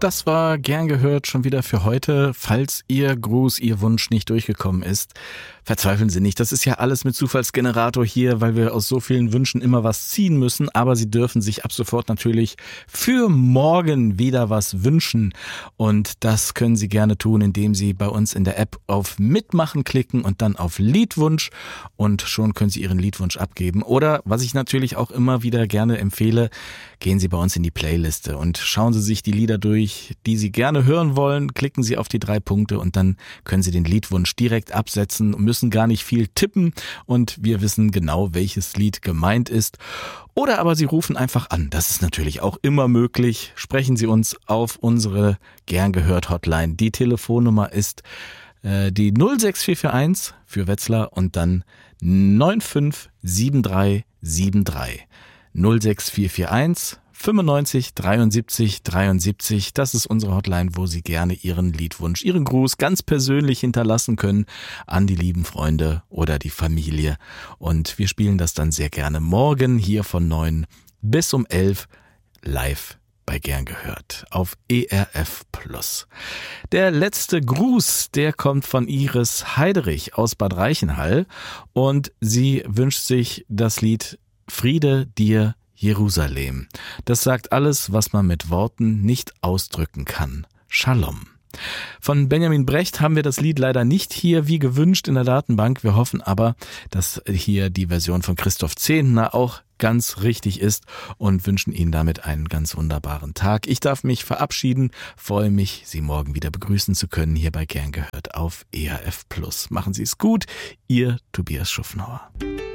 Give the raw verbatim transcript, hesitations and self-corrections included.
das war gern gehört schon wieder für heute. Falls Ihr Gruß, Ihr Wunsch nicht durchgekommen ist, verzweifeln Sie nicht. Das ist ja alles mit Zufallsgenerator hier, weil wir aus so vielen Wünschen immer was ziehen müssen. Aber Sie dürfen sich ab sofort natürlich für morgen wieder was wünschen. Und das können Sie gerne tun, indem Sie bei uns in der App auf Mitmachen klicken und dann auf Liedwunsch. Und schon können Sie Ihren Liedwunsch abgeben. Oder, was ich natürlich auch immer wieder gerne empfehle, gehen Sie bei uns in die Playliste und schauen Sie sich die Lieder durch, die Sie gerne hören wollen. Klicken Sie auf die drei Punkte und dann können Sie den Liedwunsch direkt absetzen und müssen gar nicht viel tippen und wir wissen genau, welches Lied gemeint ist. Oder aber Sie rufen einfach an. Das ist natürlich auch immer möglich. Sprechen Sie uns auf unsere gern gehört Hotline. Die Telefonnummer ist äh, die null sechs vier vier eins für Wetzlar und dann neun fünf sieben drei sieben drei. null sechs vier vier eins fünfundneunzig dreiundsiebzig dreiundsiebzig. Das ist unsere Hotline, wo Sie gerne Ihren Liedwunsch, Ihren Gruß ganz persönlich hinterlassen können an die lieben Freunde oder die Familie. Und wir spielen das dann sehr gerne morgen hier von neun bis um elf live bei Gern gehört auf E R F Plus. Der letzte Gruß, der kommt von Iris Heiderich aus Bad Reichenhall und sie wünscht sich das Lied Friede dir Jerusalem. Das sagt alles, was man mit Worten nicht ausdrücken kann. Shalom. Von Benjamin Brecht haben wir das Lied leider nicht hier wie gewünscht in der Datenbank. Wir hoffen aber, dass hier die Version von Christoph Zehntner auch ganz richtig ist und wünschen Ihnen damit einen ganz wunderbaren Tag. Ich darf mich verabschieden, freue mich, Sie morgen wieder begrüßen zu können hier bei Gern gehört auf E R F Plus. Machen Sie es gut, Ihr Tobias Schuffenauer.